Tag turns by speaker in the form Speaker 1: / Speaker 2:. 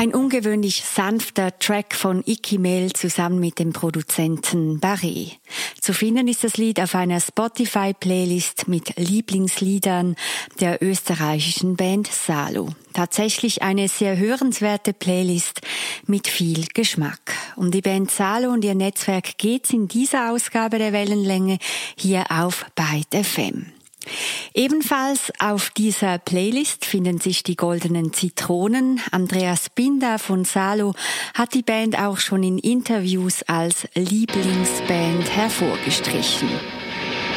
Speaker 1: Ein ungewöhnlich sanfter Track von Icky Mel zusammen mit dem Produzenten Barré. Zu finden ist das Lied auf einer Spotify-Playlist mit Lieblingsliedern der österreichischen Band Salo. Tatsächlich eine sehr hörenswerte Playlist mit viel Geschmack. Um die Band Salo und ihr Netzwerk geht's in dieser Ausgabe der Wellenlänge hier auf Byte FM. Ebenfalls auf dieser Playlist finden sich die Goldenen Zitronen. Andreas Binder von Salo hat die Band auch schon in Interviews als Lieblingsband hervorgestrichen.